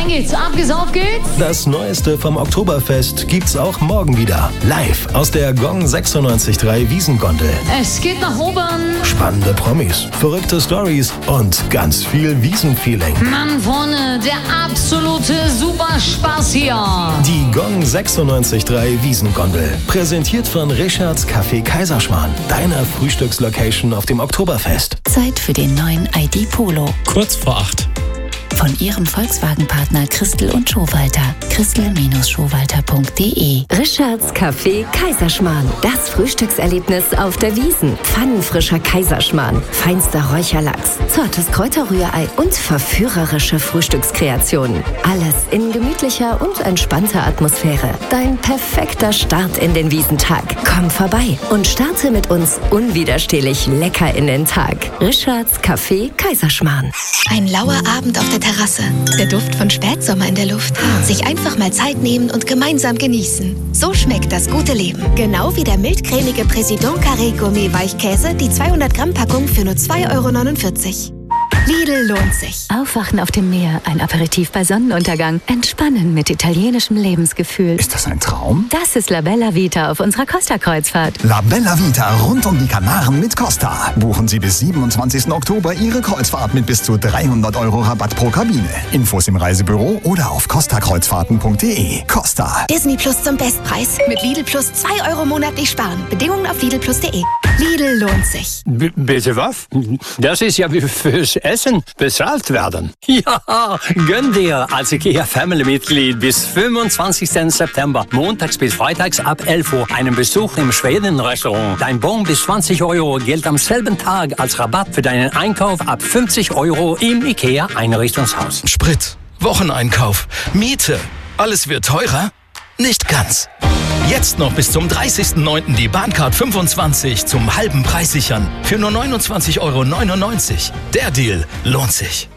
rein geht's, abgesauft geht's. Das Neueste vom Oktoberfest gibt's auch morgen wieder. Live aus der Gong 96.3 Wiesengondel. Es geht nach oben. Spannende Promis, verrückte Stories und ganz viel Wiesenfeeling. Mann, vorne, der absolute Superspaß hier. Die Gong 96.3 Wiesengondel. Präsentiert von Richards Café Kaiserschmarrn. Deiner Frühstückslocation auf dem Oktoberfest. Zeit für den neuen ID Polo. Kurz vor 8. Von Ihrem Volkswagen-Partner Christel und Schowalter. Christel-Schowalter.de. Richards Café Kaiserschmarrn. Das Frühstückserlebnis auf der Wiesn. Pfannenfrischer Kaiserschmarrn, feinster Räucherlachs, zartes Kräuterrührei und verführerische Frühstückskreationen. Alles in gemütlicher und entspannter Atmosphäre. Dein perfekter Start in den Wiesentag. Komm vorbei und starte mit uns unwiderstehlich lecker in den Tag. Richards Café Kaiserschmarrn. Ein lauer Abend auf der Terrasse. Der Duft von Spätsommer in der Luft. Sich einfach mal Zeit nehmen und gemeinsam genießen. So schmeckt das gute Leben. Genau wie der mildcremige Président Carré Gourmet Weichkäse, die 200 Gramm Packung für nur 2,49 €. Lidl lohnt sich. Aufwachen auf dem Meer, ein Aperitif bei Sonnenuntergang. Entspannen mit italienischem Lebensgefühl. Ist das ein Traum? Das ist La Bella Vita auf unserer Costa-Kreuzfahrt. La Bella Vita rund um die Kanaren mit Costa. Buchen Sie bis 27. Oktober Ihre Kreuzfahrt mit bis zu 300 € Rabatt pro Kabine. Infos im Reisebüro oder auf costakreuzfahrten.de. Costa. Disney Plus zum Bestpreis. Mit Lidl Plus 2 € monatlich sparen. Bedingungen auf lidlplus.de. Lidl lohnt sich. Bitte was? Das ist ja wie fürs Essen bezahlt werden. Ja, gönn dir als IKEA Family-Mitglied bis 25. September, montags bis freitags ab 11 Uhr, einen Besuch im Schweden-Restaurant. Dein Bon bis 20 € gilt am selben Tag als Rabatt für deinen Einkauf ab 50 € im IKEA Einrichtungshaus. Sprit, Wocheneinkauf, Miete. Alles wird teurer? Nicht ganz. Jetzt noch bis zum 30.09. die Bahncard 25 zum halben Preis sichern. Für nur 29,99 €. Der Deal lohnt sich.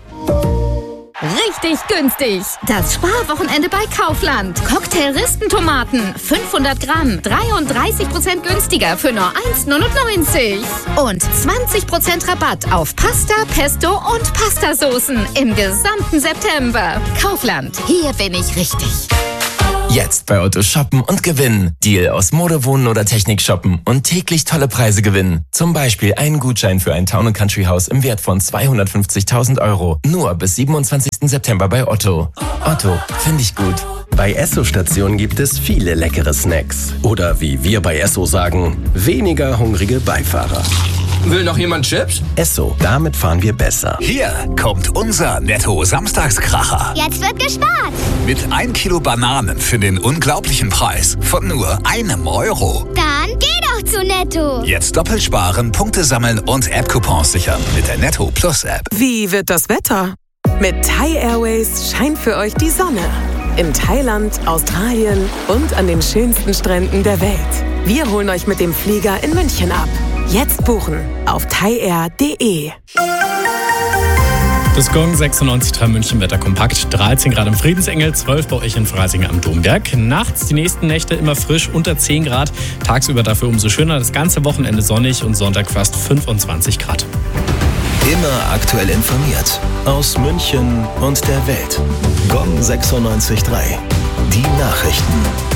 Richtig günstig. Das Sparwochenende bei Kaufland. Cocktail-Ristentomaten, 500 Gramm, 33% günstiger für nur 1,99 €. Und 20% Rabatt auf Pasta, Pesto und Pastasoßen im gesamten September. Kaufland, hier bin ich richtig. Jetzt bei Otto shoppen und gewinnen. Deal aus Mode, Wohnen oder Technik shoppen und täglich tolle Preise gewinnen. Zum Beispiel einen Gutschein für ein Town & Country Haus im Wert von 250.000 €. Nur bis 27. September bei Otto. Otto, finde ich gut. Bei Esso-Stationen gibt es viele leckere Snacks. Oder wie wir bei Esso sagen, weniger hungrige Beifahrer. Will noch jemand Chips? Esso, damit fahren wir besser. Hier kommt unser Netto-Samstagskracher. Jetzt wird gespart. Mit 1 Kilo Bananen für den unglaublichen Preis von nur einem €. Dann geh doch zu Netto. Jetzt doppelt sparen, Punkte sammeln und App-Coupons sichern mit der Netto Plus App. Wie wird das Wetter? Mit Thai Airways scheint für euch die Sonne. In Thailand, Australien und an den schönsten Stränden der Welt. Wir holen euch mit dem Flieger in München ab. Jetzt buchen auf thaiair.de. Das Gong 96.3 München Wetter kompakt. 13 Grad im Friedensengel, 12 bei euch in Freising am Domberg. Nachts die nächsten Nächte immer frisch, unter 10 Grad. Tagsüber dafür umso schöner. Das ganze Wochenende sonnig und Sonntag fast 25 Grad. Immer aktuell informiert. Aus München und der Welt. Gong 96.3. Die Nachrichten.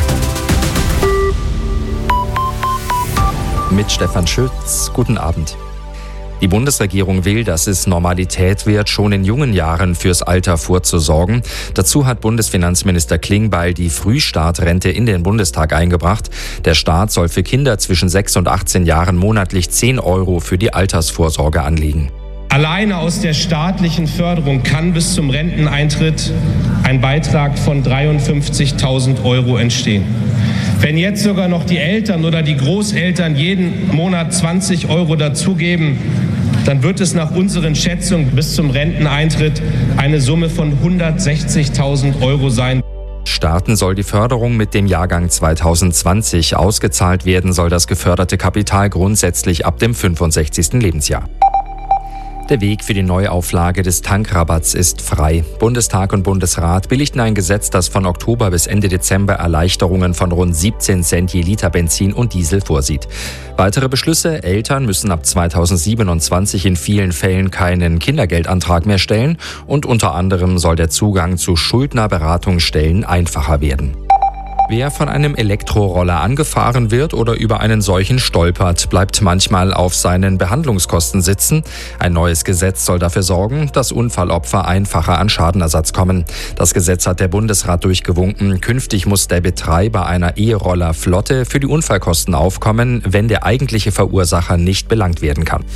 Mit Stefan Schütz. Guten Abend. Die Bundesregierung will, dass es Normalität wird, schon in jungen Jahren fürs Alter vorzusorgen. Dazu hat Bundesfinanzminister Klingbeil die Frühstartrente in den Bundestag eingebracht. Der Staat soll für Kinder zwischen 6 und 18 Jahren monatlich 10 € für die Altersvorsorge anlegen. Alleine aus der staatlichen Förderung kann bis zum Renteneintritt ein Beitrag von 53.000 € entstehen. Wenn jetzt sogar noch die Eltern oder die Großeltern jeden Monat 20 € dazugeben, dann wird es nach unseren Schätzungen bis zum Renteneintritt eine Summe von 160.000 € sein. Starten soll die Förderung mit dem Jahrgang 2020. Ausgezahlt werden soll das geförderte Kapital grundsätzlich ab dem 65. Lebensjahr. Der Weg für die Neuauflage des Tankrabatts ist frei. Bundestag und Bundesrat billigten ein Gesetz, das von Oktober bis Ende Dezember Erleichterungen von rund 17 Cent je Liter Benzin und Diesel vorsieht. Weitere Beschlüsse: Eltern müssen ab 2027 in vielen Fällen keinen Kindergeldantrag mehr stellen und unter anderem soll der Zugang zu Schuldnerberatungsstellen einfacher werden. Wer von einem Elektroroller angefahren wird oder über einen solchen stolpert, bleibt manchmal auf seinen Behandlungskosten sitzen. Ein neues Gesetz soll dafür sorgen, dass Unfallopfer einfacher an Schadenersatz kommen. Das Gesetz hat der Bundesrat durchgewunken. Künftig muss der Betreiber einer E-Roller-Flotte für die Unfallkosten aufkommen, wenn der eigentliche Verursacher nicht belangt werden kann.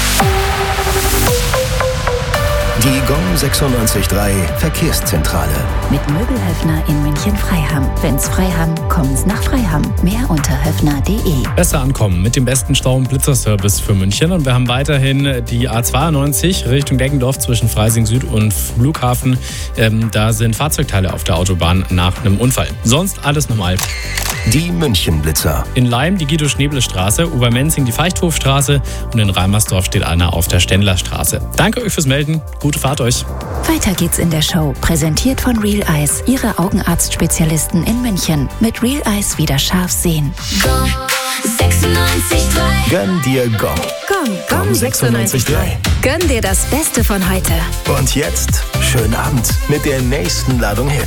Die GOM 96.3 Verkehrszentrale. Mit Möbelhöfner in München-Freiham. Wenn's Freiham, kommen's nach Freiham. Mehr unter höfner.de. Besser ankommen mit dem besten Stau- und Blitzerservice für München. Und wir haben weiterhin die A92 Richtung Deggendorf zwischen Freising Süd und Flughafen. Da sind Fahrzeugteile auf der Autobahn nach einem Unfall. Sonst alles normal. Die München-Blitzer. In Leim die Guido-Schneble-Straße, Obermenzing die Feichthofstraße und in Reimersdorf steht einer auf der Ständlerstraße. Danke euch fürs Melden. Gute Fahrt euch. Weiter geht's in der Show. Präsentiert von Real Eyes, Ihre Augenarztspezialisten in München. Mit Real Eyes wieder scharf sehen. GOM 96.3. Gönn dir GOM. GOM 96.3. Gönn dir das Beste von heute. Und jetzt schönen Abend mit der nächsten Ladung Hits.